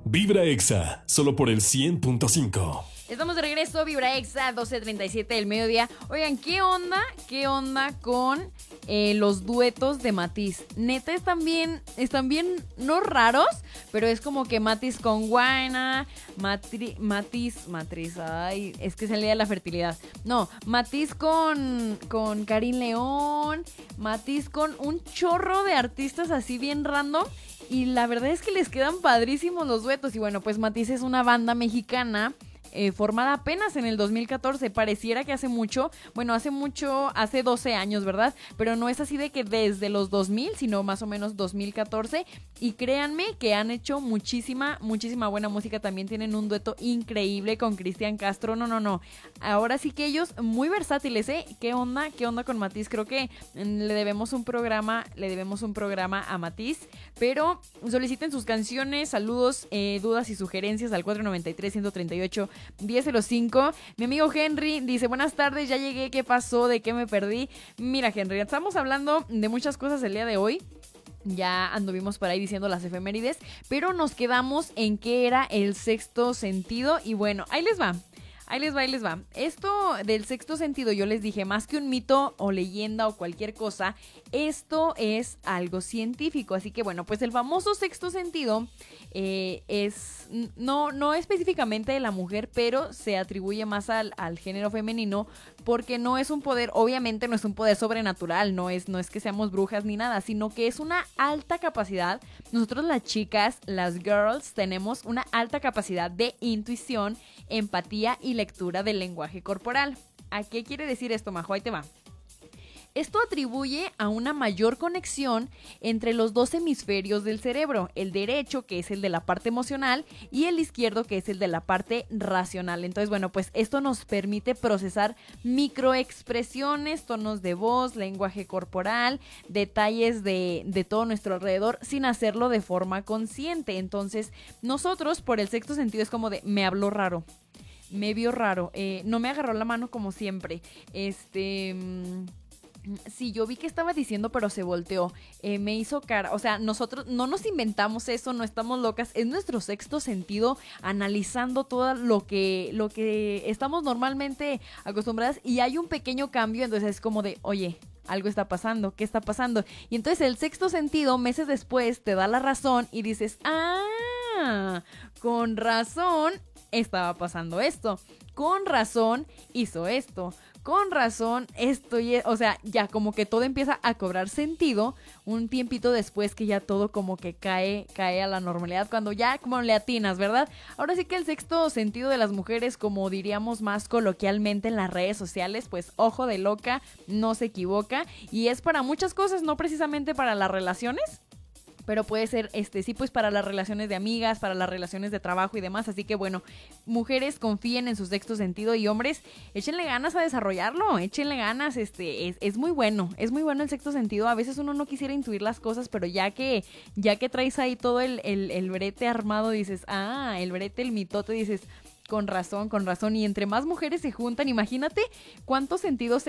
Vibra Exa, solo por el 100.5. Estamos de regreso, Vibra Exa, 12:37 del mediodía. Oigan, ¿qué onda? ¿Qué onda con los duetos de Matiz? Neta, están bien, no raros, pero es como que Matiz con Guayna, Matiz, ay, es que es el día de la fertilidad. No, Matiz con Karin León, Matiz con un chorro de artistas así bien random. Y la verdad es que les quedan padrísimos los duetos. Y bueno, pues Matiz es una banda mexicana formada apenas en el 2014, pareciera que hace mucho, hace 12 años, ¿verdad? Pero no es así de que desde los 2000, sino más o menos 2014, y créanme que han hecho muchísima buena música. También tienen un dueto increíble con Cristian Castro, no, ahora sí que ellos muy versátiles, ¿eh? ¿Qué onda con Matiz? Creo que le debemos un programa a Matiz, pero soliciten sus canciones, saludos, dudas y sugerencias al 493-138 1005. Mi amigo Henry dice: buenas tardes, ya llegué, ¿qué pasó? ¿De qué me perdí? Mira, Henry, estamos hablando de muchas cosas el día de hoy. Ya anduvimos por ahí diciendo las efemérides, pero nos quedamos en qué era el sexto sentido. Y bueno, ahí les va. Esto del sexto sentido, yo les dije, más que un mito o leyenda o cualquier cosa, esto es algo científico. Así que bueno, pues el famoso sexto sentido es no específicamente de la mujer, pero se atribuye más al género femenino, porque no es un poder, obviamente no es un poder sobrenatural, no es que seamos brujas ni nada, sino que es una alta capacidad. Nosotros las chicas, las girls, tenemos una alta capacidad de intuición, empatía y lectura del lenguaje corporal. ¿A qué quiere decir esto, Majo? Ahí te va. Esto atribuye a una mayor conexión entre los dos hemisferios del cerebro, el derecho, que es el de la parte emocional, y el izquierdo, que es el de la parte racional. Entonces, bueno, pues esto nos permite procesar microexpresiones, tonos de voz, lenguaje corporal, detalles de todo nuestro alrededor, sin hacerlo de forma consciente. Entonces, nosotros, por el sexto sentido, es como de, me habló raro, me vio raro, no me agarró la mano como siempre, sí, yo vi que estaba diciendo, pero se volteó, me hizo cara. O sea, nosotros no nos inventamos eso, no estamos locas, es nuestro sexto sentido analizando todo lo que estamos normalmente acostumbradas, y hay un pequeño cambio. Entonces es como de, oye, algo está pasando, ¿qué está pasando? Y entonces el sexto sentido, meses después, te da la razón y dices, con razón estaba pasando esto, con razón hizo esto, con razón esto, o sea, ya como que todo empieza a cobrar sentido un tiempito después, que ya todo como que cae a la normalidad, cuando ya como le atinas, ¿verdad? Ahora sí que el sexto sentido de las mujeres, como diríamos más coloquialmente en las redes sociales, pues ojo de loca, no se equivoca, y es para muchas cosas, no precisamente para las relaciones, pero puede ser, sí, pues para las relaciones de amigas, para las relaciones de trabajo y demás. Así que bueno, mujeres, confíen en su sexto sentido, y hombres, échenle ganas a desarrollarlo, échenle ganas, es muy bueno el sexto sentido. A veces uno no quisiera intuir las cosas, pero ya que traes ahí todo el brete armado, dices, el brete, el mitote, dices, con razón, y entre más mujeres se juntan, imagínate cuántos sentidos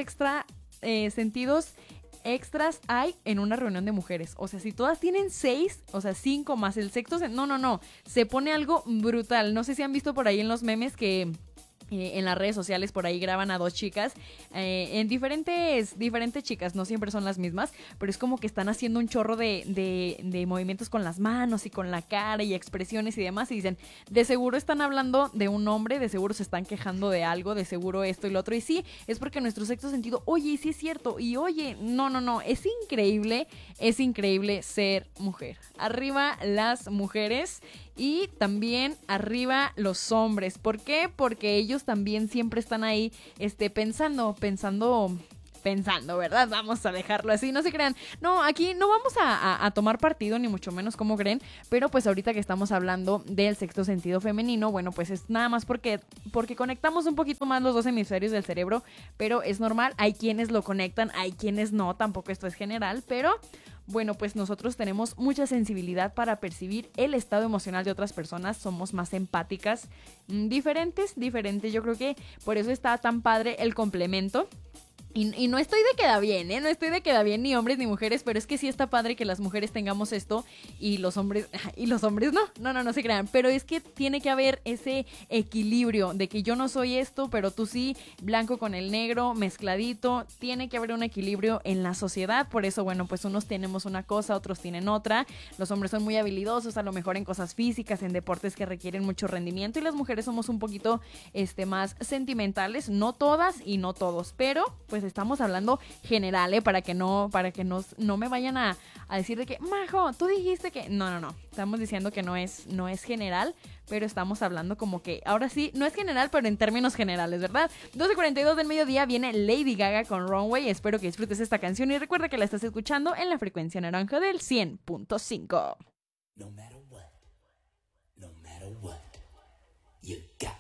extras hay en una reunión de mujeres. O sea, si todas tienen 6, o sea, 5 más el sexto, no, se pone algo brutal. No sé si han visto por ahí en los memes que en las redes sociales por ahí graban a dos chicas, en diferentes chicas, no siempre son las mismas, pero es como que están haciendo un chorro de movimientos con las manos y con la cara y expresiones y demás, y dicen, de seguro están hablando de un hombre, de seguro se están quejando de algo, de seguro esto y lo otro. Y sí, es porque nuestro sexto sentido, oye, sí es cierto, y oye, no, es increíble ser mujer. Arriba las mujeres, y también arriba los hombres. ¿Por qué? Porque ellos también siempre están ahí pensando, ¿verdad? Vamos a dejarlo así, no se crean. No, aquí no vamos a tomar partido, ni mucho menos, como creen, pero pues ahorita que estamos hablando del sexto sentido femenino, bueno, pues es nada más porque conectamos un poquito más los dos hemisferios del cerebro, pero es normal, hay quienes lo conectan, hay quienes no, tampoco esto es general, pero bueno, pues nosotros tenemos mucha sensibilidad para percibir el estado emocional de otras personas, somos más empáticas, diferentes, yo creo que por eso está tan padre el complemento. Y no estoy de queda bien, ¿eh? No estoy de queda bien ni hombres ni mujeres, pero es que sí está padre que las mujeres tengamos esto y los hombres no. No se crean. Pero es que tiene que haber ese equilibrio de que yo no soy esto, pero tú sí, blanco con el negro, mezcladito. Tiene que haber un equilibrio en la sociedad. Por eso, bueno, pues unos tenemos una cosa, otros tienen otra. Los hombres son muy habilidosos, a lo mejor en cosas físicas, en deportes que requieren mucho rendimiento. Y las mujeres somos un poquito más sentimentales. No todas y no todos, pero pues estamos hablando general, para que no me vayan a decir de que, Majo, tú dijiste que... No. Estamos diciendo que no es general, pero estamos hablando como que, ahora sí, no es general, pero en términos generales, ¿verdad? 12:42 del mediodía viene Lady Gaga con Runway. Espero que disfrutes esta canción y recuerda que la estás escuchando en la frecuencia naranja del 100.5. No matter what, you got